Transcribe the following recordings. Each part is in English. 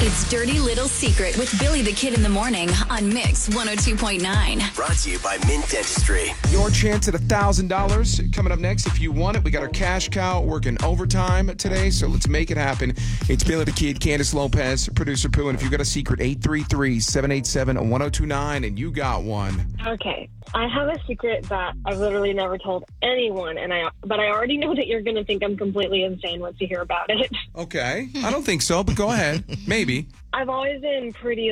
It's Dirty Little Secret with Billy the Kid in the Morning on Mix 102.9. Brought to you by Mint Dentistry. Your chance at $1,000 coming up next. If you want it, we got our cash cow working overtime today, so let's make it happen. It's Billy the Kid, Candace Lopez, producer Pooh, and if you got a secret, 833-787-1029, and you got one. Okay. I have a secret that I've literally never told anyone, but I already know that you're going to think I'm completely insane once you hear about it. Okay. I don't think so, but go ahead. Maybe. I've always been pretty,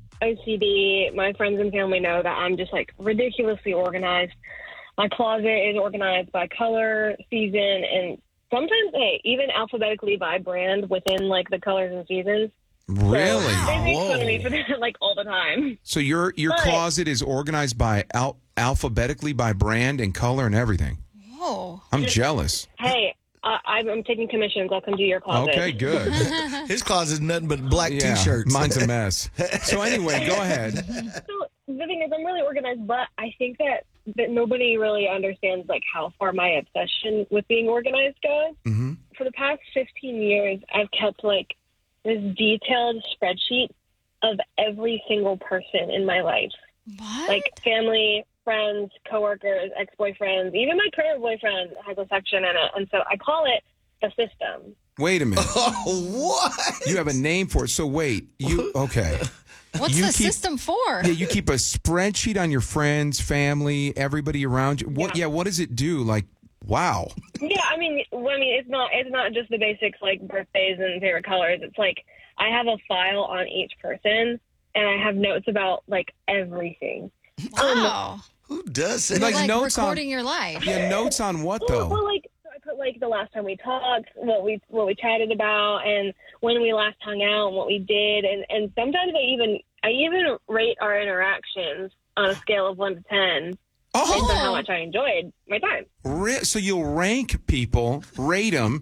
OCD. My friends and family know that I'm just, ridiculously organized. My closet is organized by color, season, and sometimes, even alphabetically by brand within, the colors and seasons. Really? So they make fun of me for that, all the time. So your closet is organized by alphabetically by brand and color and everything. Whoa. I'm jealous. Hey, I'm taking commissions. I'll come do your closet. Okay, good. His closet is nothing but black T-shirts. Mine's a mess. So anyway, go ahead. So the thing is, I'm really organized, but I think that nobody really understands, how far my obsession with being organized goes. Mm-hmm. For the past 15 years, I've kept, this detailed spreadsheet of every single person in my life. What? Family, friends, coworkers, ex-boyfriends, even my current boyfriend has a section in it. And so I call it the system. Wait a minute. Oh, what? You have a name for it. So wait, okay. What's the system for? Yeah, you keep a spreadsheet on your friends, family, everybody around you. What does it do? Wow. Yeah, I mean, it's not just the basics birthdays and favorite colors. It's I have a file on each person, and I have notes about everything. Wow. Who does that? Like notes recording your life. Yeah, notes on what though? Well, I put the last time we talked, what we chatted about, and when we last hung out, and what we did, and sometimes I even rate our interactions on a scale of 1 to 10. Based on how much I enjoyed my time. So you'll rank people, rate them,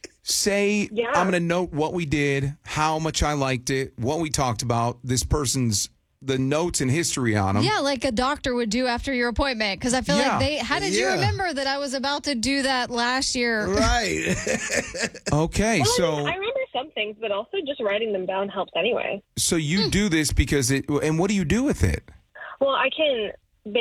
say, I'm going to note what we did, how much I liked it, what we talked about, this person's, the notes and history on them. Yeah, like a doctor would do after your appointment. Because I feel how did you remember that I was about to do that last year? Right. Okay, so. I remember some things, but also just writing them down helps anyway. So you do this because and what do you do with it? Well, I can.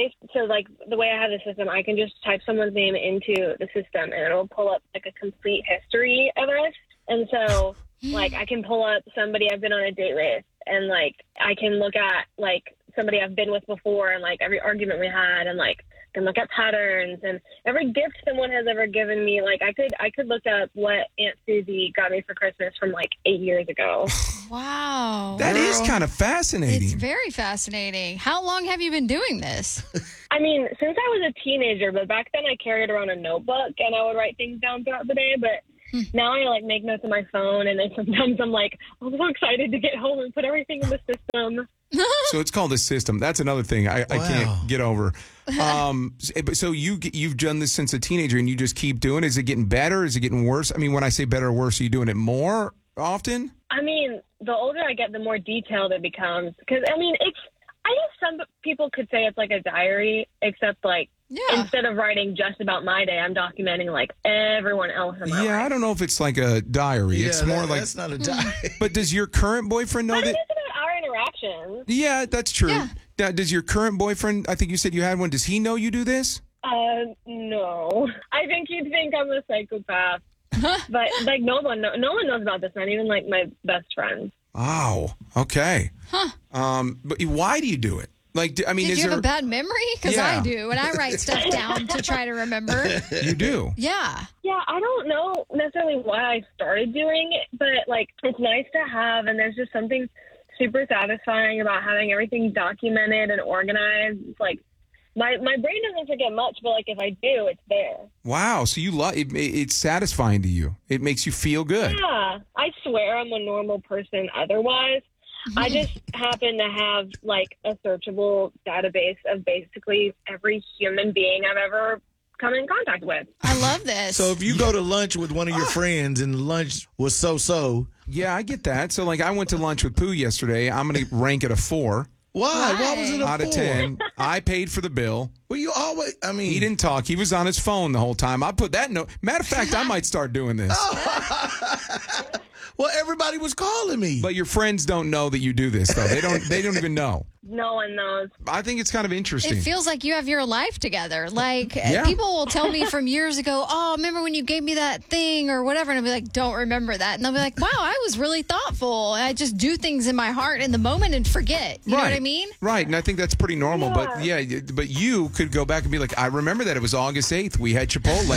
The way I have the system, I can just type someone's name into the system, and it'll pull up a complete history of us. And so, I can pull up somebody I've been on a date with, and I can look at somebody I've been with before, and every argument we had, and can look at patterns and every gift someone has ever given me. I could look up what Aunt Susie got me for Christmas from 8 years ago. Wow. That is kind of fascinating. It's very fascinating. How long have you been doing this? I mean, since I was a teenager, but back then I carried around a notebook and I would write things down throughout the day. But now I make notes on my phone, and then sometimes I'm so excited to get home and put everything in the system. So it's called the system. That's another thing I can't get over. So you've done this since a teenager, and you just keep doing it. Is it getting better? Is it getting worse? I mean, when I say better or worse, are you doing it more often? I mean, the older I get, the more detailed it becomes. Because, I guess some people could say it's like a diary, except instead of writing just about my day, I'm documenting everyone else in my life. I don't know if it's like a diary. Yeah, it's more that's not a diary. But does your current boyfriend know But that? it is about our interactions. Yeah, that's true. Yeah. Now, does your current boyfriend, I think you said you had one, does he know you do this? No. I think you'd think I'm a psychopath. But no one knows about this, not even my best friends. Oh, okay. Huh. But why do you do it? Did you have a bad memory? Because I do, and I write stuff down to try to remember. You do? Yeah. Yeah, I don't know necessarily why I started doing it, but it's nice to have, and there's just something super satisfying about having everything documented and organized. It's my brain doesn't forget much, but if I do, it's there. Wow, so you love it. It's satisfying to you. It makes you feel good. Yeah, I swear I'm a normal person otherwise. I just happen to have a searchable database of basically every human being I've ever come in contact with. I love this. So if you go to lunch with one of your friends and lunch was so-so. Yeah, I get that. So I went to lunch with Pooh yesterday. I'm going to rank it a 4. Why? Why was it a 4? Out of 10. I paid for the bill. Well, you always, He didn't talk. He was on his phone the whole time. I put that note. Matter of fact, I might start doing this. Well, everybody was calling me. But your friends don't know that you do this, though. They don't even know. No one knows. I think it's kind of interesting. It feels like you have your life together. Like, Yeah. people will tell me from years ago, oh, remember when you gave me that thing or whatever? And I'll be like, don't remember that. And they'll be like, wow, I was really thoughtful. I just do things in my heart in the moment and forget. You know what I mean? Right. And I think that's pretty normal. Yeah. But you could go back and be like, I remember that. It was August 8th. We had Chipotle.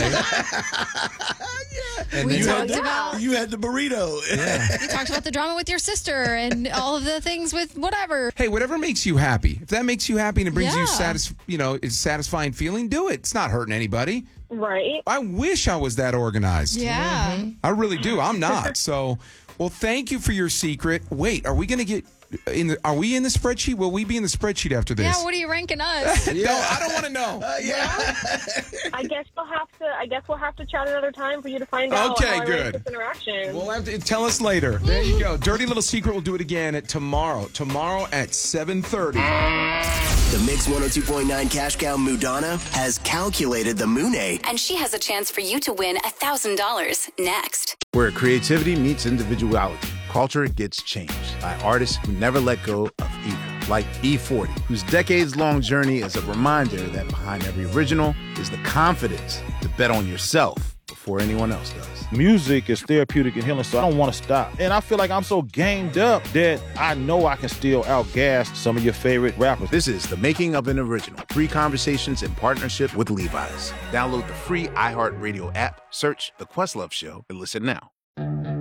And We then You had the burrito. You talked about the drama with your sister and all of the things with whatever. hey, whatever makes you happy. If that makes you happy and it brings you Yeah. it's satisfying feeling, do it. It's not hurting anybody. Right. I wish I was that organized. Yeah. I really do. I'm not. So, well, thank you for your secret. Wait, are we going to get are we in the spreadsheet? Will we be in the spreadsheet after this? Yeah, what are you ranking us? No, I don't want to know. I guess we'll have to chat another time for you to find out Okay, how I ranked good. this interaction. We'll have to tell us later. There you go. Dirty Little Secret. We'll do it again tomorrow. Tomorrow at 7:30. The Mix 102.9 Cash Cow Mudana has calculated the Moonay. And she has a chance for you to win $1,000 next. Where creativity meets individuality, culture gets changed by artists who never let go of either. Like E40, whose decades-long journey is a reminder that behind every original is the confidence to bet on yourself before anyone else does. Music is therapeutic and healing, so I don't want to stop. And I feel like I'm so gamed up that I know I can still outgas some of your favorite rappers. This is The Making of an Original. 3 conversations in partnership with Levi's. Download the free iHeartRadio app, search The Questlove Show, and listen now.